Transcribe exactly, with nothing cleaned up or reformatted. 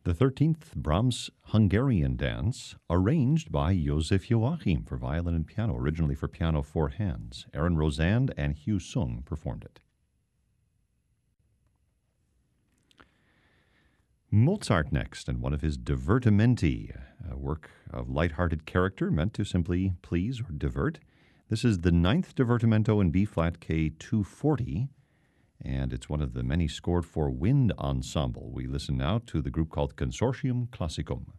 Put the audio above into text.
The thirteenth Brahms Hungarian Dance, arranged by Joseph Joachim for violin and piano, originally for piano four hands. Aaron Rosand and Hugh Sung performed it. Mozart next, and one of his divertimenti, a work of light-hearted character meant to simply please or divert. This is the ninth divertimento in B-flat K two forty, and it's one of the many scored for wind ensemble. We listen now to the group called Consortium Classicum.